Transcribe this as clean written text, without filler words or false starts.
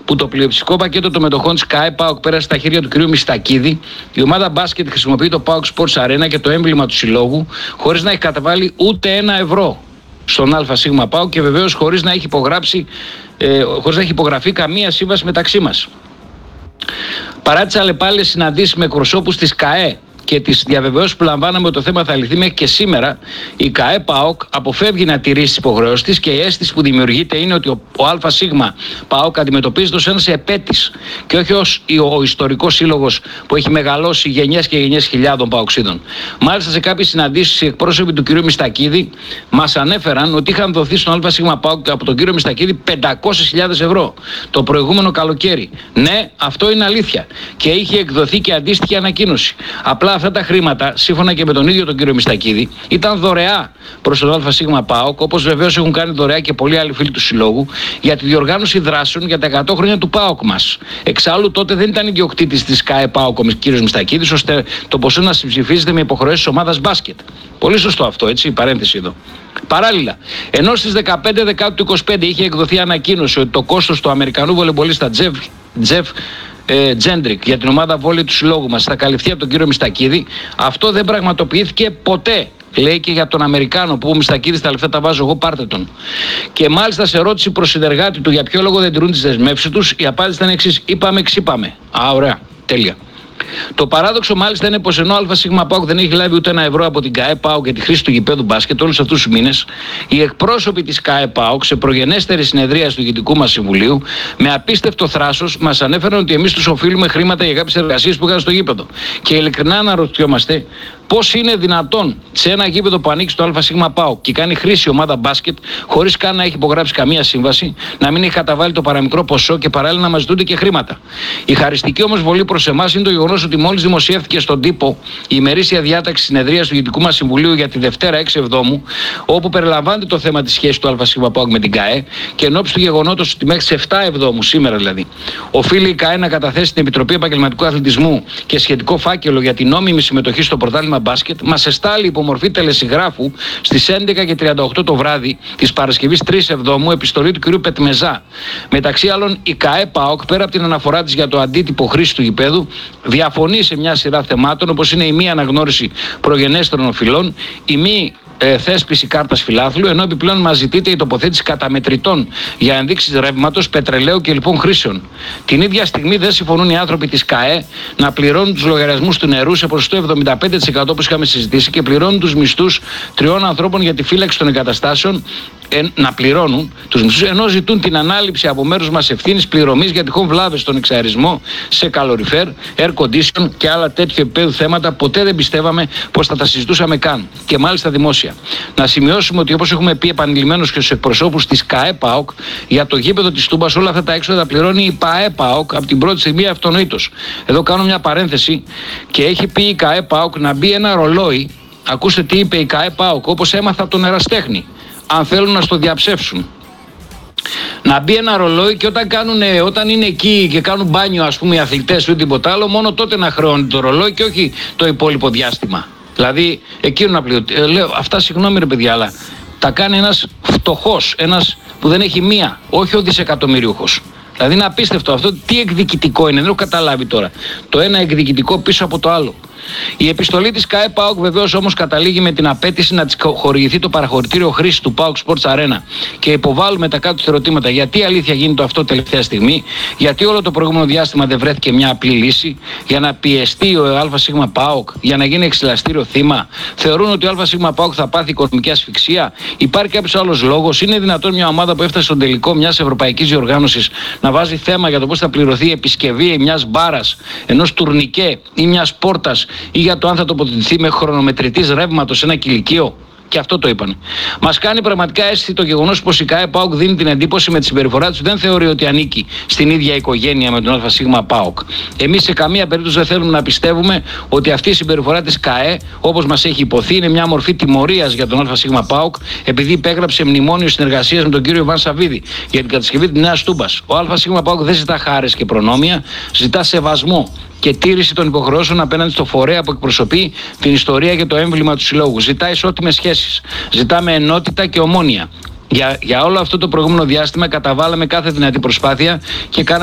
που το πλειοψηφικό πακέτο των μετοχών της ΚΑΕ ΠΑΟΚ πέρασε στα χέρια του κ. Μιστακίδη, η ομάδα μπάσκετ χρησιμοποιεί το PAOK Sports Arena και το έμβλημα του συλλόγου χωρίς να έχει καταβάλει ούτε €1 στον ΑΣ ΠΑΟΚ και βεβαίως χωρίς να έχει υπογραφεί καμία σύμβαση μεταξύ μας. Παρά τις αλλεπάλληλες συναντήσεις με εκπροσώπους της ΚΑΕ και τις διαβεβαιώσεις που λαμβάναμε ότι το θέμα θα λυθεί μέχρι και σήμερα, η ΚΑΕ ΠΑΟΚ αποφεύγει να τηρήσει τις υποχρεώσεις της και η αίσθηση που δημιουργείται είναι ότι ο ΑΣ ΠΑΟΚ αντιμετωπίζεται ως ένας επέτης και όχι ως ο ιστορικός σύλλογος που έχει μεγαλώσει γενιές και γενιές χιλιάδων ΠΑΟΚσίδων. Μάλιστα, σε κάποιες συναντήσεις οι εκπρόσωποι του κ. Μιστακίδη μας ανέφεραν ότι είχαν δοθεί στον ΑΣ ΠΑΟΚ από τον κ. Μιστακίδη €500.000 το προηγούμενο καλοκαίρι. Ναι, αυτό είναι αλήθεια και είχε εκδοθεί και αντίστοιχη ανακοίνωση. Απλά αυτά τα χρήματα, σύμφωνα και με τον ίδιο τον κύριο Μιστακίδη, ήταν δωρεά προς τον ΑΣ ΠΑΟΚ, όπως βεβαίως έχουν κάνει δωρεά και πολλοί άλλοι φίλοι του συλλόγου, για τη διοργάνωση δράσεων για τα 100 χρόνια του ΠΑΟΚ μας. Εξάλλου, τότε δεν ήταν ιδιοκτήτης της ΚΑΕ ΠΑΟΚ ο κύριος Μιστακίδης, ώστε το ποσό να συμψηφίζεται με υποχρεώσεις της ομάδας μπάσκετ. Πολύ σωστό αυτό, έτσι, παρένθεση εδώ. Παράλληλα, ενώ στις 15 Δεκάτου του 2025 είχε εκδοθεί ανακοίνωση ότι το κόστος του Αμερικανού βολεμπολίστα Τζεφ Τζέντρικ για την ομάδα βόλεϊ του συλλόγου μας θα καλυφθεί από τον κύριο Μιστακίδη, αυτό δεν πραγματοποιήθηκε ποτέ. Λέει και για τον Αμερικάνο που ο Μιστακίδης τα λεφτά τα βάζω εγώ, πάρτε τον. Και μάλιστα σε ερώτηση προς συνεργάτη του για ποιο λόγο δεν τηρούν τις δεσμεύσεις τους, η απάντηση ήταν εξής: είπαμε, ξύπαμε. Α, ωραία, τέλεια. Το παράδοξο μάλιστα είναι πως ενώ ο ΑΣ ΠΑΟΚ δεν έχει λάβει ούτε €1 από την ΚΑΕ ΠΑΟΚ για τη χρήση του γηπέδου μπάσκετ όλους αυτούς τους μήνες, οι εκπρόσωποι της ΚΑΕ ΠΑΟΚ σε προγενέστερη συνεδρία του Διοικητικού μας Συμβουλίου με απίστευτο θράσος μας ανέφεραν ότι εμείς τους οφείλουμε χρήματα για κάποιες εργασίες που είχαν στο γήπεδο. Και ειλικρινά αναρωτιόμαστε πώς είναι δυνατόν σε ένα γήπεδο που ανήκει στο ΑΣ ΠΑΟΚ και κάνει χρήση ομάδα μπάσκετ χωρίς καν να έχει υπογράψει καμία σύμβαση, να μην έχει καταβάλει το παραμικρό ποσό και παράλληλα να μας ζητούνται και χρήματα. Η χαριστική όμως βολή προς εμάς είναι το γεγονός ότι μόλις δημοσιεύτηκε στον τύπο η ημερήσια διάταξη συνεδρίας του Διοικητικού μας Συμβουλίου για τη Δευτέρα 6 Εβδόμου, όπου περιλαμβάνεται το θέμα της σχέσης του ΑΣ ΠΑΟΚ με την ΚΑΕ και εν ώψη του γεγονότος ότι μέχρι τις 7 Εβδόμου, σήμερα δηλαδή, οφείλει η ΚΑΕ να καταθέσει στην Επιτροπή Επαγγελματικού Αθλητισμού και σχετικό φάκελο για την νόμιμη συμμετοχή στο πρωτάθλημα μπάσκετ, μας εστάλει υπομορφή τελεσυγράφου στις 11:38 το βράδυ της Παρασκευής 3 Εβδόμου επιστολή του κ. Πετμεζά. Μεταξύ άλλων, η ΚΑΕ ΠΑΟΚ, πέρα από την αναφορά της για το αντίτυπο χρήση του γηπέδου, διαφωνεί σε μια σειρά θεμάτων, όπως είναι η μη αναγνώριση προγενέστερων οφειλών, η μη θέσπιση κάρτας φιλάθλου, ενώ επιπλέον μας ζητείται η τοποθέτηση καταμετρητών για ενδείξεις ρεύματος, πετρελαίου και λοιπόν χρήσεων. Την ίδια στιγμή δεν συμφωνούν οι άνθρωποι της ΚΑΕ να πληρώνουν τους λογαριασμούς του νερού σε ποσοστό 75% όπως είχαμε συζητήσει και πληρώνουν τους μισθούς 3 ανθρώπων για τη φύλαξη των εγκαταστάσεων, να πληρώνουν τους μισθούς, ενώ ζητούν την ανάληψη από μέρους μας ευθύνης πληρωμής για τυχόν βλάβες στον εξαερισμό σε καλοριφέρ, air condition και άλλα τέτοιου επίπεδου θέματα. Ποτέ δεν πιστεύαμε πως θα τα συζητούσαμε καν και μάλιστα δημόσια. Να σημειώσουμε ότι όπως έχουμε πει επανειλημμένως και στους εκπροσώπους της ΚΑΕ ΠΑΟΚ, για το γήπεδο της Τούμπας όλα αυτά τα έξοδα τα πληρώνει η ΠΑΕ ΠΑΟΚ από την πρώτη στιγμή αυτονοήτως. Εδώ κάνω μια παρένθεση και έχει πει η ΚΑΕ ΠΑΟΚ να μπει ένα ρολόι. Ακούστε τι είπε η ΚΑΕ ΠΑΟΚ, όπως έμαθα από τον εραστέχνη, αν θέλουν να στο διαψεύσουν. Να μπει ένα ρολόι και όταν είναι εκεί και κάνουν μπάνιο, ας πούμε, οι αθλητές ή τίποτα άλλο, μόνο τότε να χρεώνει το ρολόι και όχι το υπόλοιπο διάστημα. Δηλαδή, εκείνο να πληρώνει. Λέω, αυτά συγγνώμη ρε παιδιά, αλλά τα κάνει ένας φτωχός, ένας που δεν έχει μία, όχι ο δισεκατομμυριούχος. Δηλαδή είναι απίστευτο αυτό. Τι εκδικητικό είναι, δεν έχω καταλάβει τώρα. Το ένα εκδικητικό πίσω από το άλλο. Η επιστολή της ΚΑΕ ΠΑΟΚ βεβαίως όμως καταλήγει με την απέτηση να της χορηγηθεί το παραχωρητήριο χρήσης του PAOK Sports Arena και υποβάλλουμε τα κάτω ερωτήματα. Γιατί αλήθεια γίνεται αυτό τελευταία στιγμή, γιατί όλο το προηγούμενο διάστημα δεν βρέθηκε μια απλή λύση, για να πιεστεί ο ΑΣ ΠΑΟΚ, για να γίνει εξηλαστήριο θύμα. Θεωρούν ότι ο ΑΣ ΠΑΟΚ θα πάθει οικονομική ασφυξία. Υπάρχει κάποιος άλλος λόγος? Είναι δυνατόν μια ομάδα που έφτασε στον τελικό μιας ευρωπαϊκής διοργάνωσης να βάζει θέμα για το πώς θα πληρωθεί η επισκευή μιας μπάρας, ενός τουρνικέ ή μιας πόρτας, ή για το αν θα τοποθετηθεί με χρονομετρητής ρεύματος σε ένα κηλικείο? Και αυτό το είπαν. Μας κάνει πραγματικά αίσθηση το γεγονός πως η ΚΑΕ ΠΑΟΚ δίνει την εντύπωση με τη συμπεριφορά του δεν θεωρεί ότι ανήκει στην ίδια οικογένεια με τον ΑΣ ΠΑΟΚ. Εμείς σε καμία περίπτωση δεν θέλουμε να πιστεύουμε ότι αυτή η συμπεριφορά της ΚΑΕ, όπως μας έχει υποθεί, είναι μια μορφή τιμωρίας για τον ΑΣ ΠΑΟΚ, επειδή υπέγραψε μνημόνιο συνεργασίας με τον κύριο Ιβάν Σαββίδη για την κατασκευή της Νέας Τούμπας. Ο ΑΣ ΠΑΟΚ δεν ζητά χάρες και προνόμια, ζητά σεβασμό και τήρηση των υποχρεώσεων απέναντι στο φορέα που εκπροσωπεί την ιστορία και το έμβλημα του συλλόγου. Ζητά ισότιμες σχέσεις. Ζητάμε ενότητα και ομόνοια. Για όλο αυτό το προηγούμενο διάστημα καταβάλαμε κάθε δυνατή προσπάθεια και κάναμε